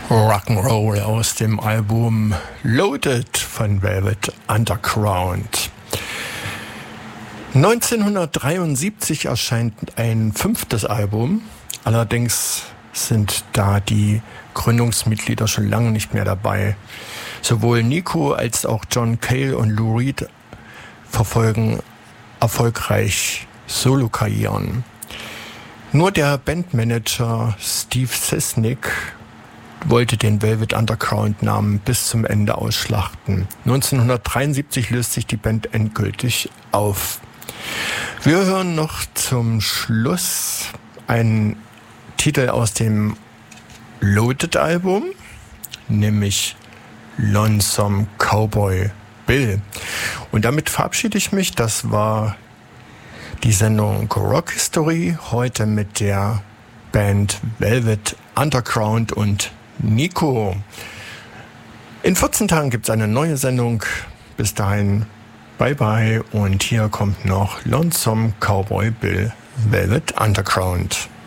Rock'n'Roll aus dem Album Loaded von Velvet Underground. 1973 erscheint ein 5. Album. Allerdings sind da die Gründungsmitglieder schon lange nicht mehr dabei. Sowohl Nico als auch John Cale und Lou Reed verfolgen erfolgreich Solokarrieren. Nur der Bandmanager Steve Sesnick wollte den Velvet Underground-Namen bis zum Ende ausschlachten. 1973 löst sich die Band endgültig auf. Wir hören noch zum Schluss einen Titel aus dem Loaded-Album, nämlich Lonesome Cowboy Bill. Und damit verabschiede ich mich. Das war die Sendung Rock History, heute mit der Band Velvet Underground und Nico. In 14 Tagen gibt es eine neue Sendung. Bis dahin, bye bye. Und hier kommt noch Lonesome Cowboy Bill, Velvet Underground.